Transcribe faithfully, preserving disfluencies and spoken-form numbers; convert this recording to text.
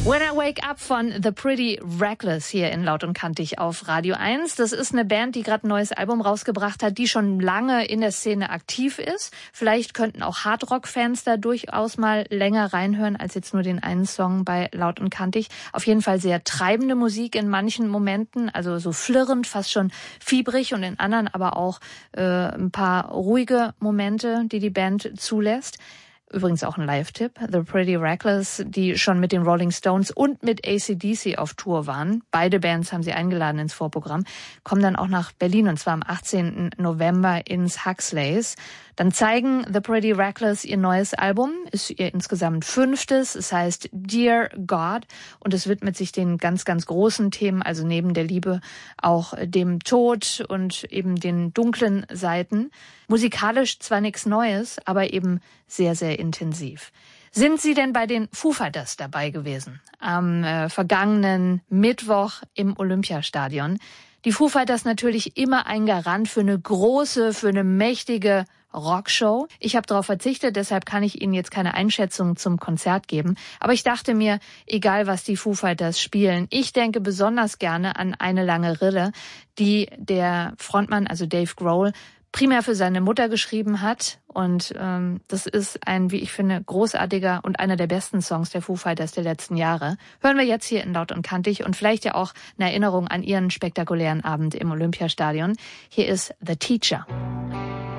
When I Wake Up von The Pretty Reckless hier in Laut und Kantig auf Radio eins. Das ist eine Band, die gerade ein neues Album rausgebracht hat, die schon lange in der Szene aktiv ist. Vielleicht könnten auch Hardrock-Fans da durchaus mal länger reinhören als jetzt nur den einen Song bei Laut und Kantig. Auf jeden Fall sehr treibende Musik in manchen Momenten, also so flirrend, fast schon fiebrig, und in anderen aber auch äh, ein paar ruhige Momente, die die Band zulässt. Übrigens auch ein Live-Tipp. The Pretty Reckless, die schon mit den Rolling Stones und mit A C D C auf Tour waren. Beide Bands haben sie eingeladen ins Vorprogramm. Kommen dann auch nach Berlin, und zwar am achtzehnten November ins Huxleys. Dann zeigen The Pretty Reckless ihr neues Album, ist ihr insgesamt fünftes. Es heißt Dear God, und es widmet sich den ganz, ganz großen Themen, also neben der Liebe auch dem Tod und eben den dunklen Seiten. Musikalisch zwar nichts Neues, aber eben sehr, sehr intensiv. Sind Sie denn bei den Foo Fighters dabei gewesen? Am äh, vergangenen Mittwoch im Olympiastadion. Die Foo Fighters natürlich immer ein Garant für eine große, für eine mächtige Rockshow. Ich habe darauf verzichtet, deshalb kann ich Ihnen jetzt keine Einschätzung zum Konzert geben. Aber ich dachte mir, egal was die Foo Fighters spielen, ich denke besonders gerne an Eine lange Rille, die der Frontmann, also Dave Grohl, primär für seine Mutter geschrieben hat. Und ähm, das ist ein, wie ich finde, großartiger und einer der besten Songs der Foo Fighters der letzten Jahre. Hören wir jetzt hier in Laut und Kantig und vielleicht ja auch eine Erinnerung an ihren spektakulären Abend im Olympiastadion. Hier ist The Teacher.